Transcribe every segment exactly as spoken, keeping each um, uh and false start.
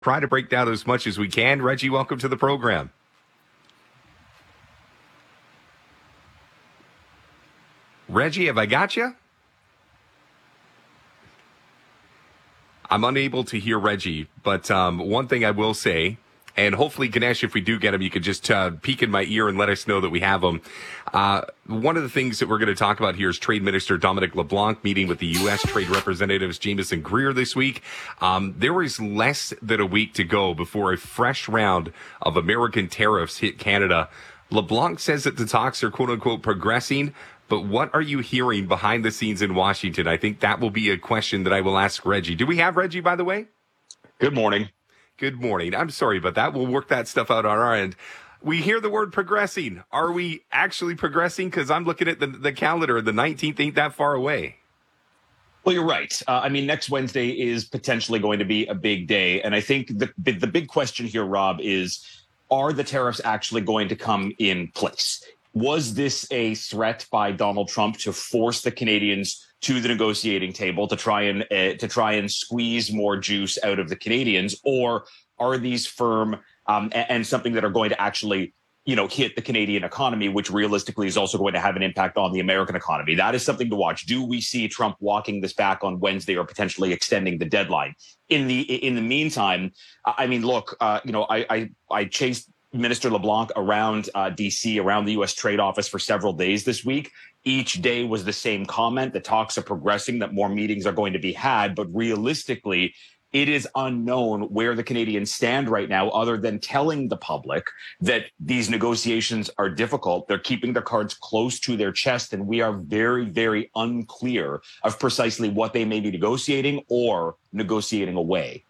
try to break down as much as we can. Reggie, welcome to the program. Reggie, have I got you? I'm unable to hear Reggie, but um, one thing I will say, and hopefully, Ganesh, if we do get him, you could just uh, peek in my ear and let us know that we have him. Uh, one of the things that we're going to talk about here is Trade Minister Dominic LeBlanc meeting with the U S Trade Representatives Jamieson Greer this week. Um, there is less than a week to go before a fresh round of American tariffs hit Canada. LeBlanc says that the talks are quote-unquote progressing, but what are you hearing behind the scenes in Washington? I think that will be a question that I will ask Reggie. Do we have Reggie, by the way? Good morning. Good morning. I'm sorry about that. We'll work that stuff out on our end. We hear the word progressing. Are we actually progressing? Because I'm looking at the, the calendar. The nineteenth ain't that far away. Well, you're right. Uh, I mean, next Wednesday is potentially going to be a big day. And I think the, the big question here, Rob, is are the tariffs actually going to come in place? Was this a threat by Donald Trump to force the Canadians to the negotiating table to try and uh, to try and squeeze more juice out of the Canadians, or are these firm um, and, and something that are going to actually, you know, hit the Canadian economy, which realistically is also going to have an impact on the American economy? That is something to watch. Do we see Trump walking this back on Wednesday or potentially extending the deadline? In the in the meantime, I mean, look, uh, you know, I I, I chased Minister LeBlanc around uh, D C, around the U S Trade Office for several days this week. Each day was the same comment. The talks are progressing, that more meetings are going to be had. But realistically, it is unknown where the Canadians stand right now, other than telling the public that these negotiations are difficult. They're keeping their cards close to their chest, and we are very, very unclear of precisely what they may be negotiating or negotiating away.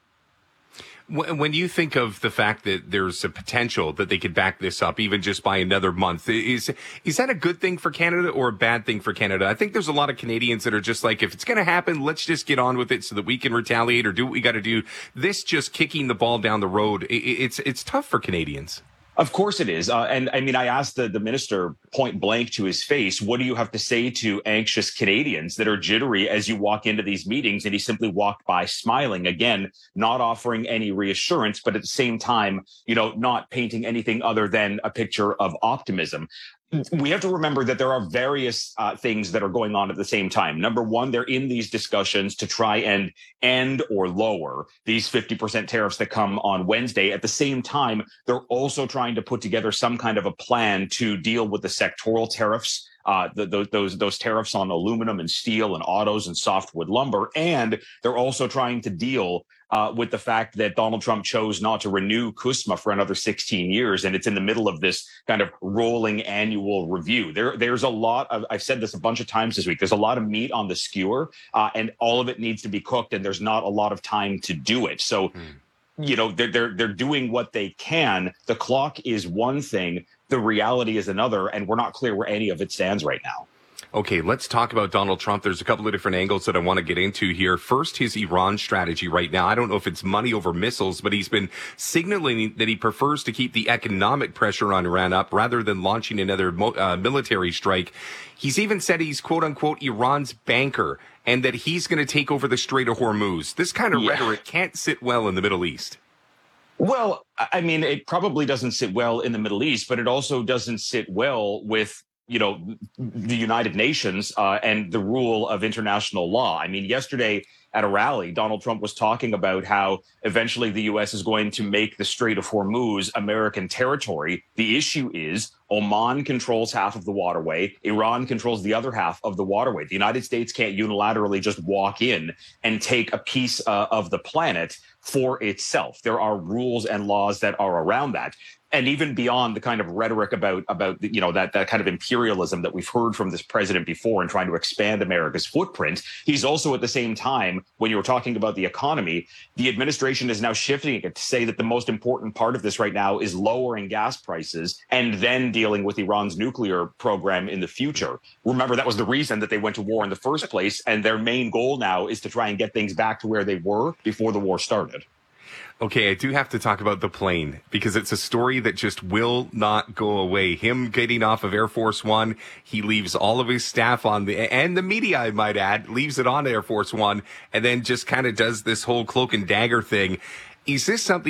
When you think of the fact that there's a potential that they could back this up even just by another month, is is that a good thing for Canada or a bad thing for Canada? I think there's a lot of Canadians that are just like, if it's going to happen, let's just get on with it so that we can retaliate or do what we got to do. This just kicking the ball down the road, it's it's tough for Canadians. Of course it is. Uh, and I mean, I asked the, the minister point blank to his face, what do you have to say to anxious Canadians that are jittery as you walk into these meetings? And he simply walked by smiling, again, not offering any reassurance, but at the same time, you know, not painting anything other than a picture of optimism. We have to remember that there are various uh, things that are going on at the same time. Number one, they're in these discussions to try and end or lower these fifty percent tariffs that come on Wednesday. At the same time, they're also trying to put together some kind of a plan to deal with the sectoral tariffs, uh, the, those, those, those tariffs on aluminum and steel and autos and softwood lumber. And they're also trying to deal Uh, with the fact that Donald Trump chose not to renew CUSMA for another sixteen years. And it's in the middle of this kind of rolling annual review. There, there's a lot of, I've said this a bunch of times this week, there's a lot of meat on the skewer uh, and all of it needs to be cooked, and there's not a lot of time to do it. So, mm. you know, they're, they're, they're doing what they can. The clock is one thing. The reality is another, and we're not clear where any of it stands right now. Okay, let's talk about Donald Trump. There's a couple of different angles that I want to get into here. First, his Iran strategy right now. I don't know if it's money over missiles, but he's been signaling that he prefers to keep the economic pressure on Iran up rather than launching another uh, military strike. He's even said he's, quote unquote, Iran's banker, and that he's going to take over the Strait of Hormuz. This kind of yeah. rhetoric can't sit well in the Middle East. Well, I mean, it probably doesn't sit well in the Middle East, but it also doesn't sit well with, you know, the United Nations uh, and the rule of international law. I mean, yesterday at a rally, Donald Trump was talking about how eventually the U S is going to make the Strait of Hormuz American territory. The issue is Oman controls half of the waterway. Iran controls the other half of the waterway. The United States can't unilaterally just walk in and take a piece uh, of the planet for itself. There are rules and laws that are around that. And even beyond the kind of rhetoric about, about you know, that, that kind of imperialism that we've heard from this president before and trying to expand America's footprint, he's also at the same time, when you were talking about the economy, the administration is now shifting it to say that the most important part of this right now is lowering gas prices and then dealing with Iran's nuclear program in the future. Remember, that was the reason that they went to war in the first place. And their main goal now is to try and get things back to where they were before the war started. Okay, I do have to talk about the plane because it's a story that just will not go away. Him getting off of Air Force One, he leaves all of his staff on the, and the media, I might add, leaves it on Air Force One and then just kind of does this whole cloak and dagger thing. Is this something